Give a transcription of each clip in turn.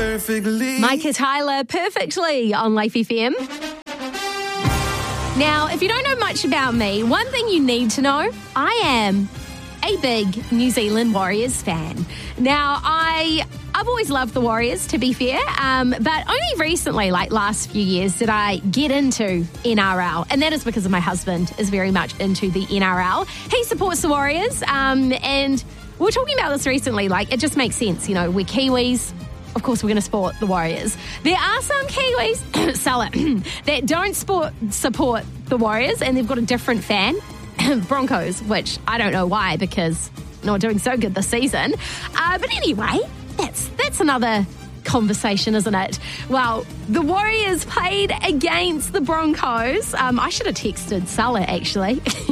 perfectly. Micah Tyler, Perfectly on Life FM. Now, if you don't know much about me, one thing you need to know, I am a big New Zealand Warriors fan. Now, I've always loved the Warriors, to be fair, but only recently, like last few years, did I get into NRL, and that is because of my husband is very much into the NRL. He supports the Warriors, and we were talking about this recently, like it just makes sense, you know, we're Kiwis. Of course, we're going to support the Warriors. There are some Kiwis, that don't support the Warriors, and they've got a different fan, Broncos, which I don't know why, because not doing so good this season. But anyway, that's another conversation, isn't it? Well, the Warriors played against the Broncos. I should have texted Salah, actually.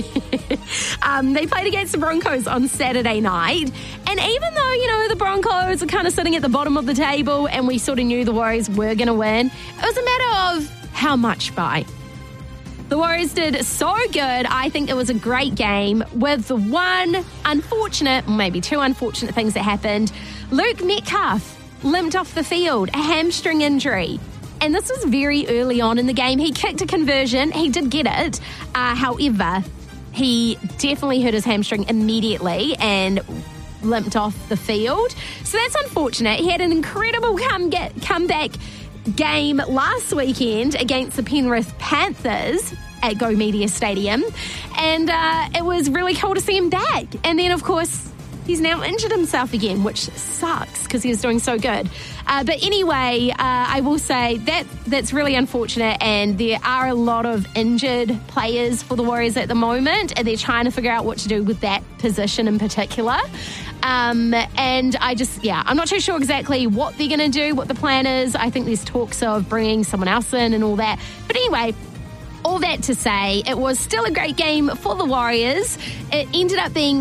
They played against the Broncos on Saturday night. And even though, you know, the Broncos are kind of sitting at the bottom of the table and we sort of knew the Warriors were going to win, it was a matter of how much by. The Warriors did so good. I think it was a great game with the one unfortunate, maybe two unfortunate things that happened. Luke Metcalf limped off the field, a hamstring injury. And this was very early on in the game. He kicked a conversion. He did get it. However, he definitely hurt his hamstring immediately and limped off the field. So that's unfortunate. He had an incredible comeback game last weekend against the Penrith Panthers at Go Media Stadium. And it was really cool to see him back. And then, of course, he's now injured himself again, which sucks because he was doing so good. But anyway, I will say that's really unfortunate, and there are a lot of injured players for the Warriors at the moment, and they're trying to figure out what to do with that position in particular. And I'm not too sure exactly what they're going to do, what the plan is. I think there's talks of bringing someone else in and all that. But anyway, all that to say, it was still a great game for the Warriors. It ended up being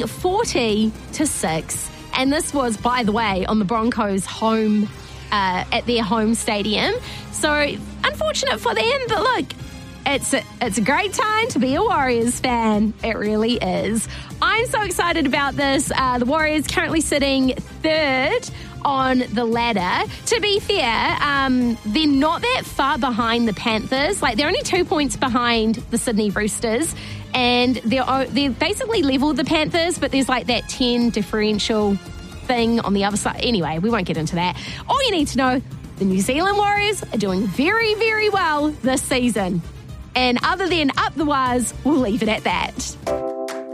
40-6. And this was, by the way, on the Broncos' home, at their home stadium. So unfortunate for them, but look, it's a great time to be a Warriors fan. It really is. I'm so excited about this. The Warriors currently sitting third on the ladder. To be fair, they're not that far behind the Panthers. Like, they're only 2 points behind the Sydney Roosters, and they're basically level with the Panthers, but there's like that 10 differential thing on the other side. Anyway, we won't get into that. All you need to know, the New Zealand Warriors are doing very, very well this season. And other than up the wires, we'll leave it at that.